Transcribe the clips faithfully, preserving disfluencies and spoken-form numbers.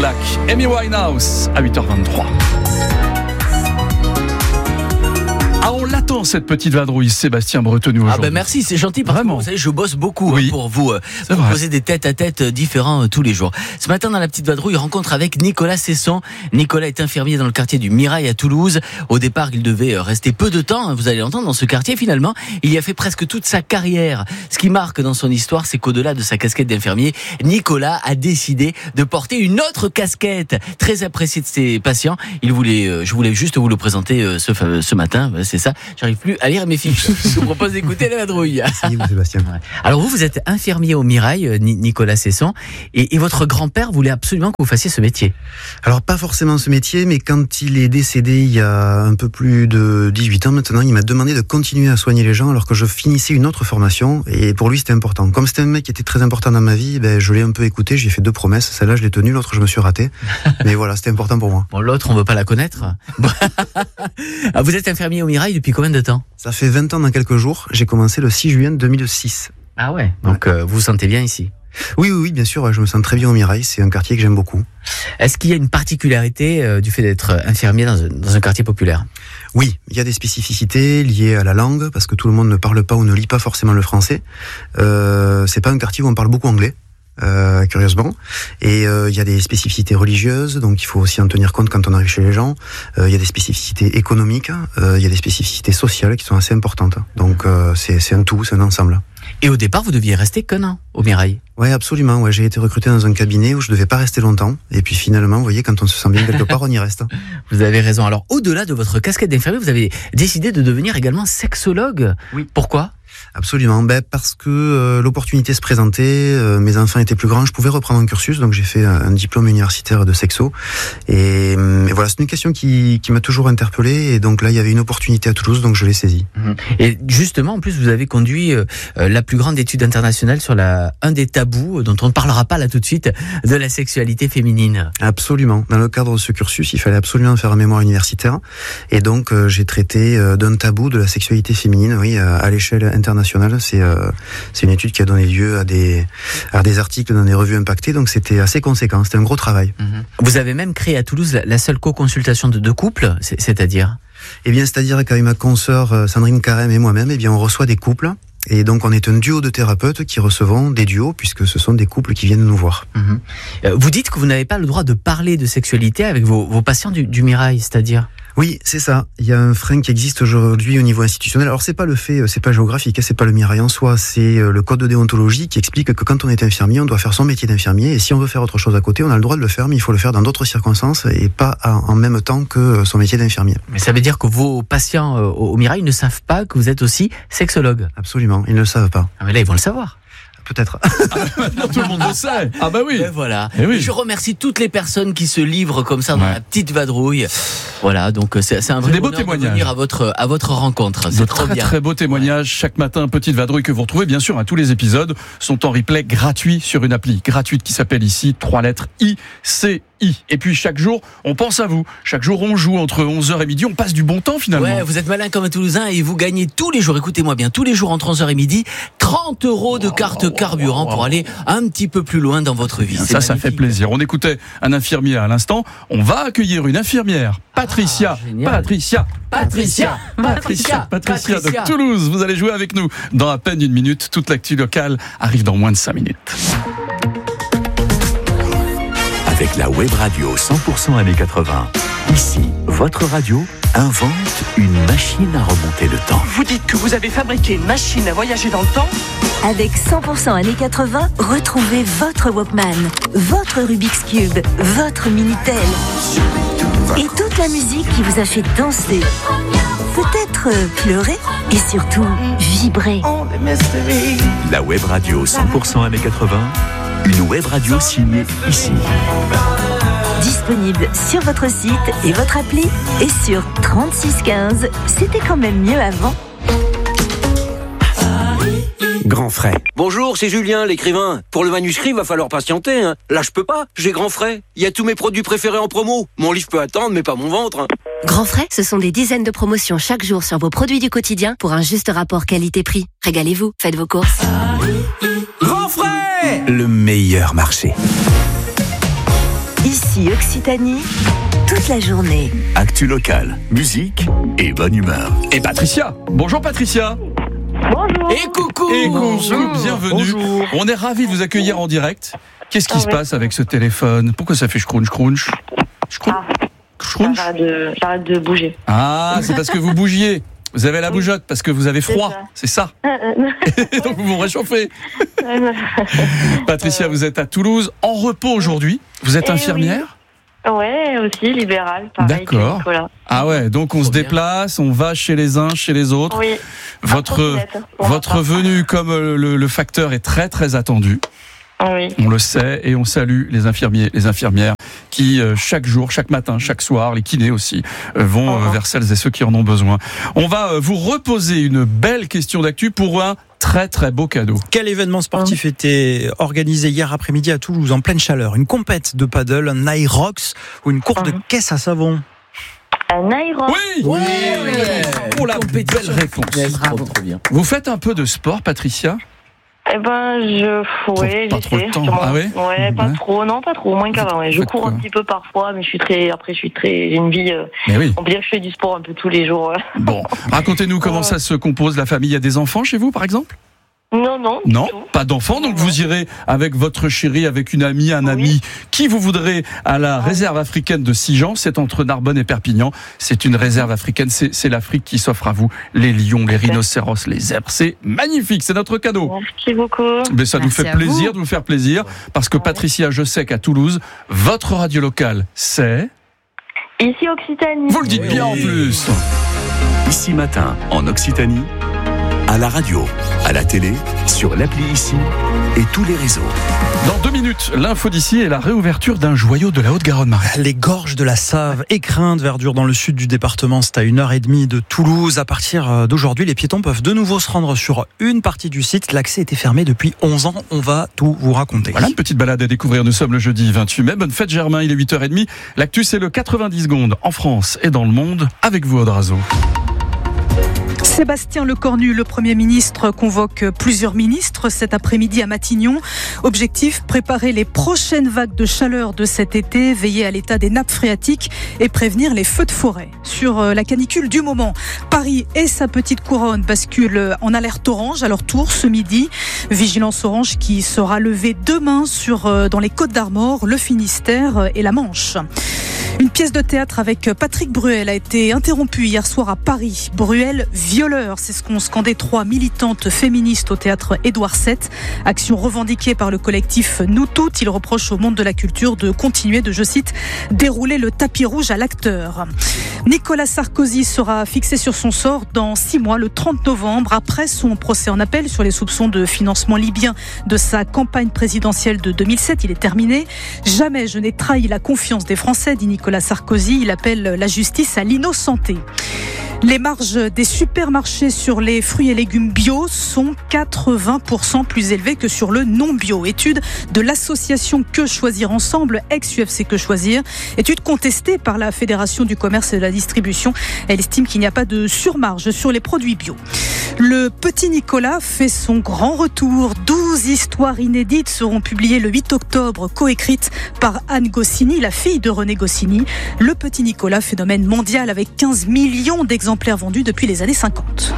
Black, Amy Winehouse à huit heures vingt-trois. Ah, on l'attend cette petite vadrouille, Sébastien Bretenu aujourd'hui. Ah ben merci, c'est gentil parce Vraiment. que vous savez, je bosse beaucoup Oui. hein, pour vous, euh, C'est vous vrai. poser des têtes à tête différents euh, tous les jours. Ce matin dans la petite vadrouille, rencontre avec Nicolas Cesson. Nicolas est infirmier dans le quartier du Mirail à Toulouse. Au départ, il devait euh, rester peu de temps, hein, vous allez l'entendre, dans ce quartier. Finalement, il y a fait presque toute sa carrière. Ce qui marque dans son histoire, c'est qu'au-delà de sa casquette d'infirmier, Nicolas a décidé de porter une autre casquette, très appréciée de ses patients. Il voulait, euh, je voulais juste vous le présenter euh, ce, fa- ce matin, euh, c'est ça. J'arrive plus à lire mes fiches. Je vous propose d'écouter la vadrouille. Merci, Sébastien. Alors vous, vous êtes infirmier au Mirail, euh, Ni- Nicolas Cesson, et, et votre grand-père voulait absolument que vous fassiez ce métier. Alors, pas forcément ce métier, mais quand il est décédé il y a un peu plus de dix-huit ans maintenant, il m'a demandé de continuer à soigner les gens alors que je finissais une autre formation, et pour lui c'était important. Comme c'était un mec qui était très important dans ma vie, ben, je l'ai un peu écouté, j'ai fait deux promesses, celle-là je l'ai tenue, l'autre je me suis raté, mais voilà, c'était important pour moi. Bon, l'autre, on veut pas la connaître. Ah, vous êtes infirmier au Mirail depuis combien de temps ? Ça fait vingt ans dans quelques jours, j'ai commencé le six juin deux mille six. Ah ouais. Donc euh, vous vous sentez bien ici. Oui, oui, oui, bien sûr, je me sens très bien au Mirail, c'est un quartier que j'aime beaucoup. Est-ce qu'il y a une particularité euh, du fait d'être infirmier dans un, dans un quartier populaire ? Oui, il y a des spécificités liées à la langue, parce que tout le monde ne parle pas ou ne lit pas forcément le français. Euh, c'est pas un quartier où on parle beaucoup anglais. Euh, curieusement, et euh, il y a des spécificités religieuses, donc il faut aussi en tenir compte quand on arrive chez les gens. Euh, il y a des spécificités économiques, euh, il y a des spécificités sociales qui sont assez importantes. Donc euh, c'est, c'est un tout, c'est un ensemble. Et au départ, vous deviez rester qu'un an au Mirail. Ouais, absolument. Ouais, j'ai été recruté dans un cabinet où je devais pas rester longtemps, et puis finalement, vous voyez, quand on se sent bien quelque part, on y reste. Vous avez raison. Alors, au-delà de votre casquette d'infirmier, vous avez décidé de devenir également sexologue. Oui. Pourquoi ? Absolument, ben parce que euh, l'opportunité se présentait, euh, mes enfants étaient plus grands, je pouvais reprendre un cursus, donc j'ai fait un, un diplôme universitaire de sexo, et, et voilà, c'est une question qui, qui m'a toujours interpellé, et donc là il y avait une opportunité à Toulouse, donc je l'ai saisie. Et justement, en plus, vous avez conduit euh, la plus grande étude internationale sur la, un des tabous, dont on ne parlera pas là tout de suite, de la sexualité féminine. Absolument, dans le cadre de ce cursus, il fallait absolument faire un mémoire universitaire, et donc euh, j'ai traité euh, d'un tabou de la sexualité féminine, oui, euh, à l'échelle internationale. C'est, euh, c'est une étude qui a donné lieu à des, à des articles dans des revues impactées, donc c'était assez conséquent, c'était un gros travail. Mmh. Vous avez même créé à Toulouse la, la seule co-consultation de deux couples, c'est, c'est-à-dire ? Eh bien, c'est-à-dire qu'avec ma consoeur Sandrine Carême et moi-même, eh bien, on reçoit des couples. Et donc, on est un duo de thérapeutes qui recevons des duos, puisque ce sont des couples qui viennent nous voir. Mmh. Vous dites que vous n'avez pas le droit de parler de sexualité avec vos, vos patients du, du Mirail, c'est-à-dire ? Oui, c'est ça. Il y a un frein qui existe aujourd'hui au niveau institutionnel. Alors, c'est pas le fait, c'est pas géographique, c'est pas le Mirail en soi, c'est le code de déontologie qui explique que quand on est infirmier, on doit faire son métier d'infirmier. Et si on veut faire autre chose à côté, on a le droit de le faire, mais il faut le faire dans d'autres circonstances et pas en même temps que son métier d'infirmier. Mais ça veut dire que vos patients au Mirail ne savent pas que vous êtes aussi sexologue ? Absolument, ils ne le savent pas. Ah mais là, ils vont le savoir. Peut-être. Ah, maintenant tout le monde le sait. Ah bah oui. Et voilà. Et oui. Je remercie toutes les personnes qui se livrent comme ça dans Ouais. la petite vadrouille. Voilà, donc c'est, c'est un vrai Des beaux bonheur de témoignages. venir à votre à votre rencontre. C'est De trop très bien. très beaux témoignages chaque matin, petite vadrouille que vous retrouvez bien sûr. Hein, tous les épisodes sont en replay gratuit sur une appli gratuite qui s'appelle ici trois lettres I C I. Et puis chaque jour, on pense à vous. Chaque jour, on joue entre onze heures et midi. On passe du bon temps finalement. Ouais, vous êtes malin comme un Toulousain et vous gagnez tous les jours, écoutez-moi bien, tous les jours entre onze heures et midi, trente euros de carte carburant pour aller un petit peu plus loin dans votre vie. C'est Ça, ça magnifique. fait plaisir. On écoutait un infirmier à l'instant. On va accueillir une infirmière, Patricia. Ah, génial. Patricia. Patricia. Patricia. Patricia Patricia. de Toulouse. Vous allez jouer avec nous dans à peine une minute. Toute l'actu locale arrive dans moins de cinq minutes. Avec la web radio cent pour cent années quatre-vingts. Ici, votre radio invente une machine à remonter le temps. Vous dites que vous avez fabriqué une machine à voyager dans le temps ? Avec cent pour cent années quatre-vingts, retrouvez votre Walkman, votre Rubik's Cube, votre Minitel et toute la musique qui vous a fait danser, peut-être euh, pleurer et surtout vibrer. La web radio cent pour cent années quatre-vingts, une web radio signée ici. Disponible sur votre site et votre appli et sur trente-six quinze. C'était quand même mieux avant. Grand frais. Bonjour, c'est Julien, l'écrivain. Pour le manuscrit, va falloir patienter. Hein. Là, je peux pas. J'ai grand frais. Il y a tous mes produits préférés en promo. Mon livre peut attendre, mais pas mon ventre. Hein. Grand frais, ce sont des dizaines de promotions chaque jour sur vos produits du quotidien pour un juste rapport qualité-prix. Régalez-vous, faites vos courses. Grand frais! Le meilleur marché. Ici Ici Occitanie, toute la journée. Actu locale, musique et bonne humeur. Et Patricia. Bonjour Patricia. Bonjour. Et coucou. Et coucou, Bonjour. bienvenue. Bonjour. On est ravis de vous accueillir en direct. Qu'est-ce qui Ah se oui. passe avec ce téléphone? Pourquoi ça fait scrunch crunch? Scrunch Ah, crunch. j'arrête de, j'arrête de bouger. Ah, c'est parce que vous bougiez. Vous avez la bougeotte parce que vous avez froid, C'est c'est ça. Donc vous vous réchauffez. Patricia, vous êtes à Toulouse, en repos aujourd'hui. Vous êtes Eh infirmière? Ouais, aussi libéral, pareil que D'accord. Nicolas. Ah ouais, donc on Trop se bien. déplace, on va chez les uns, chez les autres. Oui. Votre, trottinette, pour votre ma part. venue comme euh, le, le facteur est très très attendu. Oui. On le sait et on salue les infirmiers, les infirmières qui euh, chaque jour, chaque matin, chaque soir, les kinés aussi, euh, vont euh, Mhm. vers celles et ceux qui en ont besoin. On va euh, vous reposer une belle question d'actu pour un très très beau cadeau. Quel événement sportif Hein était organisé hier après-midi à Toulouse en pleine chaleur? Une compète de paddle, un Irox ou une course de Mhm. caisse à savon? Un aéro. Oui, Oui, Oh la belle réponse. Bravo. Trop bien. Vous faites un peu de sport, Patricia? Eh ben, je, ouais, Pas trop j'essaie. le temps. sûrement. Ah ouais Ouais, pas Ouais. trop, non, pas trop, moins qu'avant. Ouais. Je Faites cours quoi un petit peu parfois, mais je suis très, après, je suis très, j'ai une vie, euh, Mais oui. on peut dire que je fais du sport un peu tous les jours. ouais. Bon, racontez-nous comment ça se compose, la famille. Il y a des enfants chez vous, par exemple? Non, non. du Non, tout. pas d'enfants, donc Non. vous irez avec votre chérie, avec une amie, un Oui. ami, qui vous voudrez à la réserve africaine de Sijan. C'est entre Narbonne et Perpignan. C'est une réserve africaine, c'est c'est l'Afrique qui s'offre à vous. Les lions, les rhinocéros, les zèbres, c'est magnifique, c'est notre cadeau. Merci beaucoup. Mais ça nous Merci fait à plaisir vous. de vous faire plaisir, parce que Ouais. Patricia, je sais qu'à Toulouse, votre radio locale, c'est... Ici Occitanie. Vous le dites bien en plus. Ici Matin, en Occitanie, à la radio, à la télé, sur l'appli Ici et tous les réseaux. Dans deux minutes, l'info d'ici et la réouverture d'un joyau de la Haute-Garonne, Marie. Les gorges de la Save, écrins de verdure dans le sud du département, c'est à une heure et demie de Toulouse. À partir d'aujourd'hui, les piétons peuvent de nouveau se rendre sur une partie du site. L'accès était fermé depuis onze ans. On va tout vous raconter. Voilà, une petite balade à découvrir. Nous sommes le jeudi vingt-huit mai. Bonne fête Germain, il est huit heures trente. L'actu, c'est le quatre-vingt-dix secondes en France et dans le monde. Avec vous, Audrazo. Sébastien Lecornu, le Premier ministre, convoque plusieurs ministres cet après-midi à Matignon. Objectif, préparer les prochaines vagues de chaleur de cet été, veiller à l'état des nappes phréatiques et prévenir les feux de forêt. Sur la canicule du moment, Paris et sa petite couronne basculent en alerte orange à leur tour ce midi. Vigilance orange qui sera levée demain sur, dans les Côtes-d'Armor, le Finistère et la Manche. Une pièce de théâtre avec Patrick Bruel a été interrompue hier soir à Paris. Bruel, violeur, c'est ce qu'ont scandé trois militantes féministes au théâtre Édouard sept. Action revendiquée par le collectif Nous Toutes. Il reproche au monde de la culture de continuer de, je cite, dérouler le tapis rouge à l'acteur. Nicolas Sarkozy sera fixé sur son sort dans six mois, le trente novembre, après son procès en appel sur les soupçons de financement libyen de sa campagne présidentielle de deux mille sept. Il est terminé. Jamais je n'ai trahi la confiance des Français, dit Nicolas Sarkozy. Il appelle la justice à l'innocenté. Les marges des supermarchés sur les fruits et légumes bio sont quatre-vingts pour cent plus élevées que sur le non-bio. Étude de l'association Que Choisir Ensemble, ex-U F C Que Choisir. Étude contestée par la Fédération du commerce et de la distribution. Elle estime qu'il n'y a pas de surmarge sur les produits bio. Le petit Nicolas fait son grand retour. douze histoires inédites seront publiées le huit octobre, coécrites par Anne Goscinny, la fille de René Goscinny. Le petit Nicolas, phénomène mondial avec quinze millions d'exemplaires vendus depuis les années cinquante.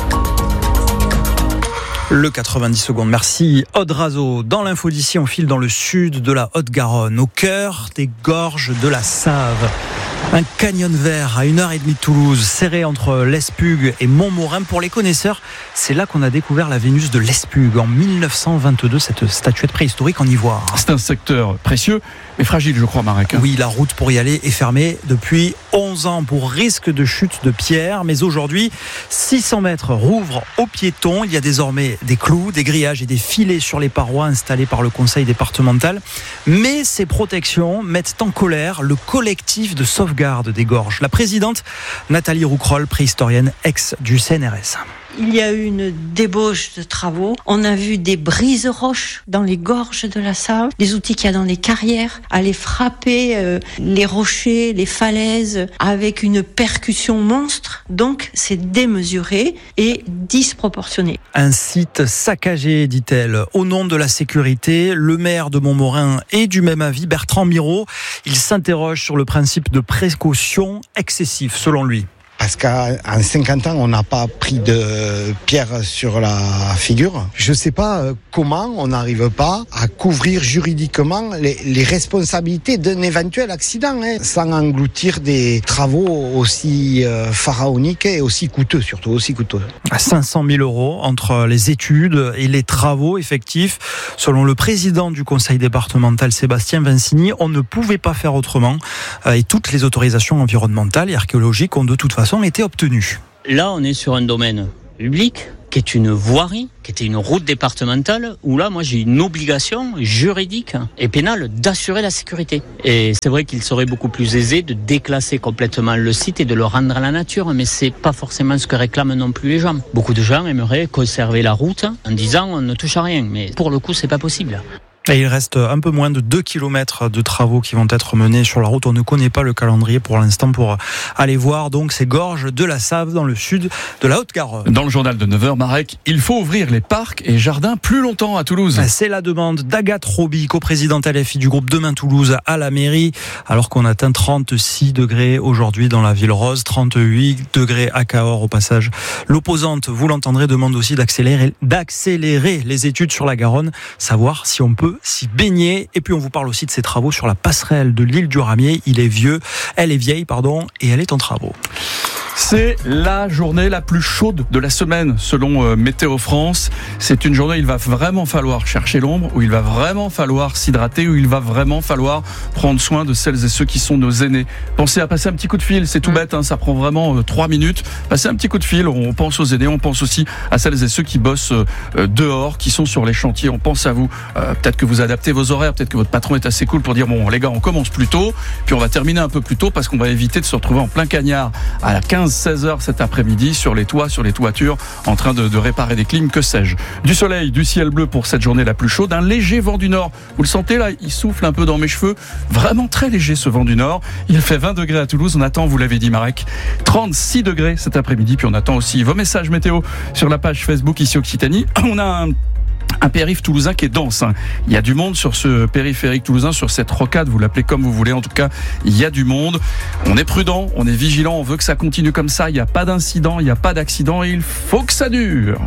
Le quatre-vingt-dix secondes. Merci Audrazo. Dans l'info d'ici, on file dans le sud de la Haute-Garonne, au cœur des gorges de la Save. Un canyon vert à une heure et demie de Toulouse, serré entre l'Espugue et Montmorin. Pour les connaisseurs, c'est là qu'on a découvert la Vénus de l'Espugue en mille neuf cent vingt-deux, cette statuette préhistorique en ivoire. C'est un secteur précieux, mais fragile, je crois, Marek. Oui, la route pour y aller est fermée depuis onze ans pour risque de chute de pierre. Mais aujourd'hui, six cents mètres rouvrent aux piétons. Il y a désormais des clous, des grillages et des filets sur les parois installés par le conseil départemental. Mais ces protections mettent en colère le collectif de sauvegarde des gorges. La présidente, Nathalie Roucroll, préhistorienne ex du C N R S. Il y a eu une débauche de travaux. On a vu des brises-roches dans les gorges de la Save, des outils qu'il y a dans les carrières, aller frapper euh, les rochers, les falaises, avec une percussion monstre. Donc, c'est démesuré et disproportionné. Un site saccagé, dit-elle. Au nom de la sécurité, le maire de Montmorin est du même avis, Bertrand Miraud. Il s'interroge sur le principe de précaution excessif, selon lui. Parce qu'en cinquante ans, on n'a pas pris de pierre sur la figure. Je ne sais pas comment on n'arrive pas à couvrir juridiquement les, les responsabilités d'un éventuel accident, hein, sans engloutir des travaux aussi euh, pharaoniques et aussi coûteux, surtout aussi coûteux. À cinq cent mille euros entre les études et les travaux effectifs. Selon le président du conseil départemental, Sébastien Vincini, on ne pouvait pas faire autrement. Et toutes les autorisations environnementales et archéologiques ont de toute façon été obtenues. Là, on est sur un domaine public qui est une voirie, qui était une route départementale, où là, moi, j'ai une obligation juridique et pénale d'assurer la sécurité. Et c'est vrai qu'il serait beaucoup plus aisé de déclasser complètement le site et de le rendre à la nature, mais c'est pas forcément ce que réclament non plus les gens. Beaucoup de gens aimeraient conserver la route en disant on ne touche à rien, mais pour le coup, c'est pas possible. Et il reste un peu moins de deux kilomètres de travaux qui vont être menés sur la route. On ne connaît pas le calendrier pour l'instant pour aller voir donc ces gorges de la Save dans le sud de la Haute-Garonne. Dans le journal de neuf heures, Marek, il faut ouvrir les parcs et jardins plus longtemps à Toulouse. C'est la demande d'Agathe Roby, coprésidente L F I du groupe Demain Toulouse à la mairie, alors qu'on atteint trente-six degrés aujourd'hui dans la ville rose, trente-huit degrés à Cahors au passage. L'opposante, vous l'entendrez, demande aussi d'accélérer, d'accélérer les études sur la Garonne, savoir si on peut s'y baigner. Et puis on vous parle aussi de ces travaux sur la passerelle de l'île du Ramier. Il est vieux, elle est vieille, pardon, et elle est en travaux. C'est la journée la plus chaude de la semaine selon euh, Météo France. C'est une journée où il va vraiment falloir chercher l'ombre, où il va vraiment falloir s'hydrater, où il va vraiment falloir prendre soin de celles et ceux qui sont nos aînés. Pensez à passer un petit coup de fil, c'est tout bête, hein, ça prend vraiment euh, trois minutes. Passez un petit coup de fil, on pense aux aînés, on pense aussi à celles et ceux qui bossent euh, dehors, qui sont sur les chantiers, on pense à vous. Euh, peut-être que vous adaptez vos horaires, peut-être que votre patron est assez cool pour dire bon les gars on commence plus tôt, puis on va terminer un peu plus tôt parce qu'on va éviter de se retrouver en plein cagnard à la quinze seize heures cet après-midi sur les toits, sur les toitures, en train de, de réparer des clims, que sais-je. Du soleil, du ciel bleu pour cette journée la plus chaude, un léger vent du nord. Vous le sentez là, il souffle un peu dans mes cheveux. Vraiment très léger ce vent du nord. Il fait vingt degrés à Toulouse, on attend, vous l'avez dit Marek, trente-six degrés cet après-midi, puis on attend aussi vos messages météo sur la page Facebook ici Occitanie. On a un Un périph' toulousain qui est dense. Hein. Il y a du monde sur ce périphérique toulousain, sur cette rocade, vous l'appelez comme vous voulez. En tout cas, il y a du monde. On est prudent, on est vigilant, on veut que ça continue comme ça. Il n'y a pas d'incident, il n'y a pas d'accident et il faut que ça dure.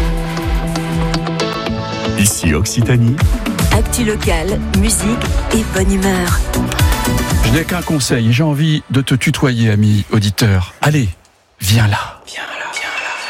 Ici Occitanie. Actu locale, musique et bonne humeur. Je n'ai qu'un conseil, j'ai envie de te tutoyer, ami auditeur. Allez, viens là. Viens là.